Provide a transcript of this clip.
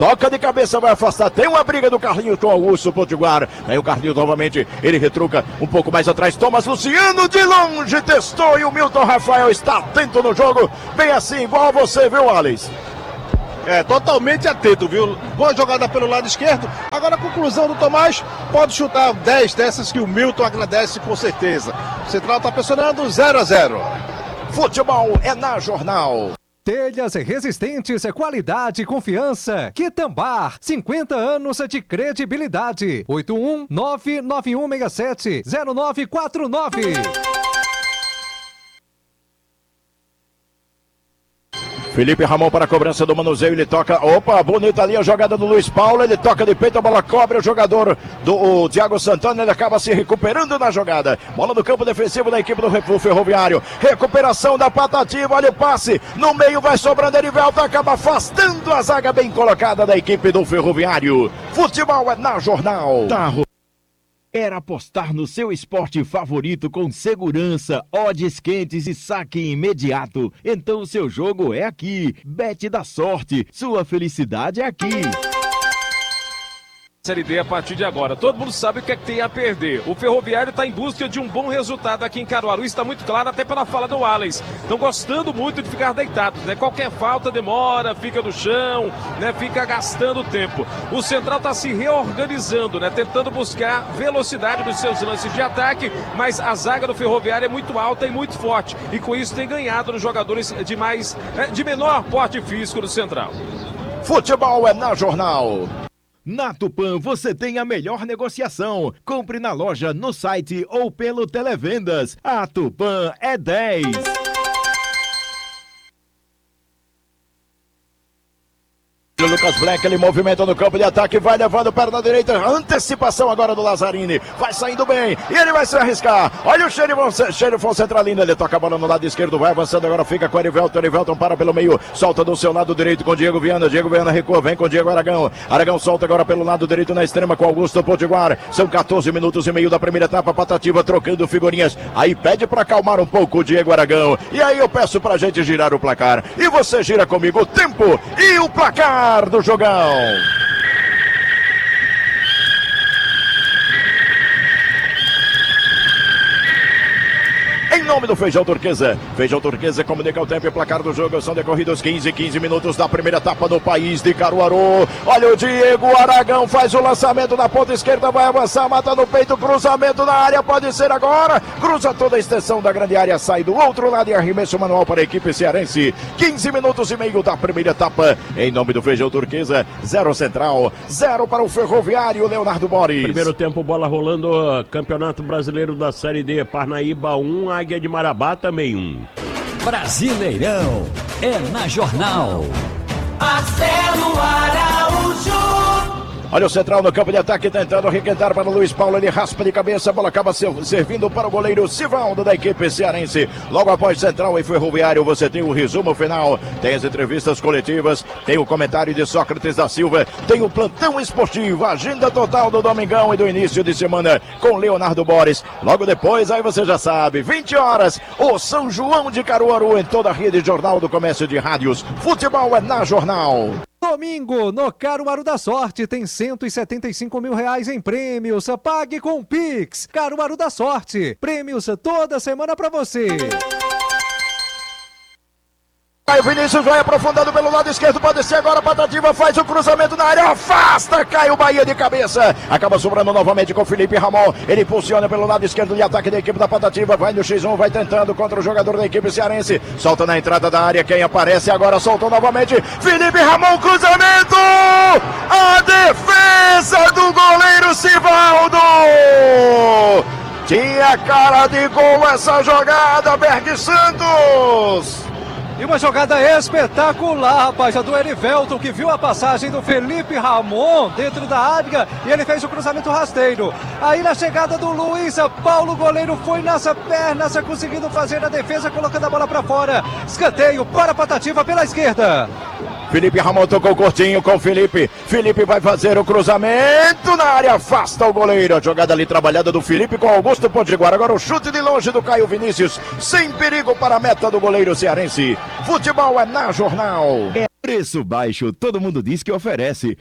Toca de cabeça, vai afastar. Tem uma briga do Carlinhos com o Augusto Potiguar. Aí o Carlinhos novamente, ele retruca um pouco mais atrás. Thomas Luciano de longe testou e o Milton Rafael está atento no jogo. Bem assim, igual a você, viu, Alex? Totalmente atento, viu? Boa jogada pelo lado esquerdo. Agora a conclusão do Tomás, pode chutar 10 dessas que o Milton agradece com certeza. O Central está pressionando 0-0. Futebol é na Jornal. Telhas resistentes, qualidade e confiança. Quitambar, 50 anos de credibilidade. 81991670949. Felipe Ramon para a cobrança do manuseio, ele toca, opa, bonita ali a jogada do Luiz Paulo, ele toca de peito, a bola cobre o jogador do Thiago Santana, ele acaba se recuperando na jogada, bola do campo defensivo da equipe do Ferroviário, recuperação da Patativa, olha o passe, no meio vai sobrando Erivelto, acaba afastando a zaga bem colocada da equipe do Ferroviário. Futebol é na Jornal. Era apostar no seu esporte favorito com segurança, odds quentes e saque imediato. Então o seu jogo é aqui. Bet da sorte. Sua felicidade é aqui. Série D a partir de agora. Todo mundo sabe o que é que tem a perder. O Ferroviário está em busca de um bom resultado aqui em Caruaru. Está muito claro até pela fala do Alex. Estão gostando muito de ficar deitados, né? Qualquer falta demora, fica no chão, né? Fica gastando tempo. O Central está se reorganizando, né? Tentando buscar velocidade nos seus lances de ataque, mas a zaga do Ferroviário é muito alta e muito forte. E com isso tem ganhado nos jogadores de menor porte físico do Central. Futebol é na Jornal. Na Tupã você tem a melhor negociação. Compre na loja, no site ou pelo Televendas. A Tupã é 10. Lucas Black, ele movimenta no campo de ataque, vai levando perna direita, antecipação agora do Lazzarini, vai saindo bem, e ele vai se arriscar, olha o Xerifon Centralino, ele toca a bola no lado esquerdo, vai avançando, agora fica com o Erivelton para pelo meio, solta do seu lado direito com Diego Viana recua, vem com Diego Aragão solta agora pelo lado direito na extrema com Augusto Potiguar, são 14 minutos e meio da primeira etapa, Patativa trocando figurinhas, aí pede para acalmar um pouco o Diego Aragão, e aí eu peço pra gente girar o placar, e você gira comigo o tempo e o placar do jogão. Em nome do Feijão Turquesa. Feijão Turquesa comunica o tempo e placar do jogo. São decorridos 15 minutos da primeira etapa do país de Caruaru. Olha o Diego Aragão, faz o lançamento na ponta esquerda, vai avançar, mata no peito, cruzamento na área, pode ser agora. Cruza toda a extensão da grande área, sai do outro lado e arremesso manual para a equipe cearense. 15 minutos e meio da primeira etapa. Em nome do Feijão Turquesa, 0 Central, 0 para o Ferroviário, Leonardo Boris. Primeiro tempo, bola rolando, Campeonato Brasileiro da Série D, Parnaíba 1, Águia de Marabá também 1. Brasileirão é na Jornal. Marcelo Araújo. Olha o Central no campo de ataque tentando requentar para o Luiz Paulo, ele raspa de cabeça, a bola acaba servindo para o goleiro Sivaldo da equipe cearense. Logo após Central e Ferroviário você tem o resumo final, tem as entrevistas coletivas, tem o comentário de Sócrates da Silva, tem o plantão esportivo, a agenda total do domingão e do início de semana com Leonardo Boris. Logo depois, aí você já sabe, 20 horas, o São João de Caruaru em toda a rede Jornal do Comércio de Rádios. Futebol é na Jornal. Domingo, no Caruaru da Sorte, tem R$175 mil em prêmios. Pague com o Pix. Caruaru da Sorte. Prêmios toda semana pra você. Aí Vinícius vai aprofundando pelo lado esquerdo, pode ser agora, Patativa faz o cruzamento na área, afasta, cai o Bahia de cabeça, acaba sobrando novamente com Felipe Ramon, ele impulsiona pelo lado esquerdo de ataque da equipe da Patativa, vai no X1, vai tentando contra o jogador da equipe cearense, solta na entrada da área, quem aparece agora, soltou novamente, Felipe Ramon, cruzamento, a defesa do goleiro Sivaldo, tinha cara de gol essa jogada, Berg Santos. E uma jogada espetacular, rapaz, a do Erivelton, que viu a passagem do Felipe Ramon dentro da área e ele fez o cruzamento rasteiro. Aí na chegada do Luiz Paulo, o goleiro foi nas pernas, conseguindo fazer a defesa, colocando a bola para fora. Escanteio para a Patativa pela esquerda. Felipe Ramon tocou curtinho com o Felipe. Felipe vai fazer o cruzamento na área, afasta o goleiro. A jogada ali trabalhada do Felipe com Augusto Potiguar. Agora o chute de longe do Caio Vinícius, sem perigo para a meta do goleiro cearense. Futebol é na Jornal. Preço baixo, todo mundo diz que oferece.